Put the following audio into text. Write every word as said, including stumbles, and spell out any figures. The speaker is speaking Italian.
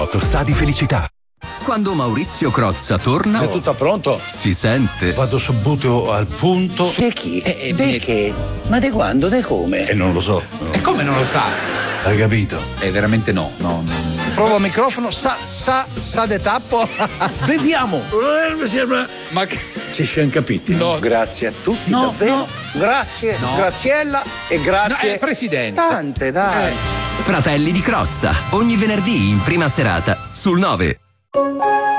Sa di felicità. Quando Maurizio Crozza torna... È tutto pronto? Si sente. Vado subito al punto. De chi? Eh, eh, De che? Ma de quando? De come? E non lo so. E come non lo sa? Hai capito? Eh, veramente no, no, no. Provo il microfono, sa, sa, sa de tappo. Beviamo. Mi sembra. Ma che... Ci siamo capiti. No. Grazie a tutti, No, davvero. no. Grazie, No. Graziella e grazie. No, eh, Presidente. Tante, dai. Fratelli di Crozza, ogni venerdì in prima serata sul nove.